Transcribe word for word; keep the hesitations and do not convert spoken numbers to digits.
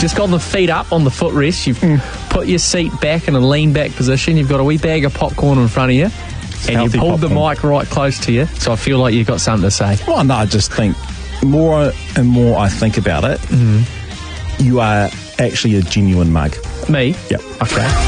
just got the feet up on the footrest. You've Mm. put your seat back in a lean back position. You've got a wee bag of popcorn in front of you. And you Healthy pulled the popcorn. mic right close to you. So I feel like you've got something to say. Well, no, I just think more and more I think about it, you are actually a genuine mug. Me? Yep. Okay.